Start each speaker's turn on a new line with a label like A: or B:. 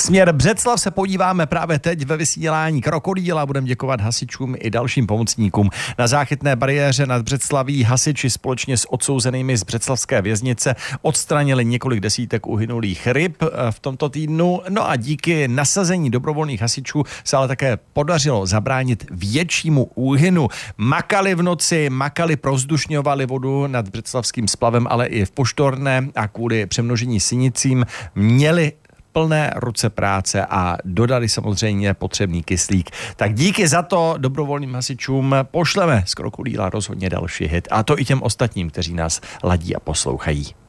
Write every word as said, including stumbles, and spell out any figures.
A: Směr Břeclav se podíváme právě teď ve vysílání Krokodýla. Budeme děkovat hasičům i dalším pomocníkům. Na záchytné bariéře nad Břeclaví hasiči společně s odsouzenými z břeclavské věznice odstranili několik desítek uhynulých ryb v tomto týdnu. No a díky nasazení dobrovolných hasičů se ale také podařilo zabránit většímu úhynu. Makali v noci, makali, prozdušňovali vodu nad břeclavským splavem, ale i v Poštorné a kvůli přemnožení synicím měli plné ruce práce a dodali samozřejmě potřebný kyslík. Tak díky za to dobrovolným hasičům pošleme z Krokodýla rozhodně další hit. A to i těm ostatním, kteří nás ladí a poslouchají.